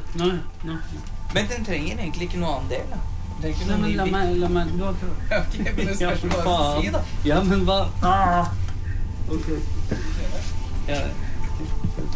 Nå. Men den trenger egentlig ikke noe annen del, da. Nei, men la meg nå prøve. Ok, men det spørs hva du sier, da. Ja, men hva? Ok. Ja.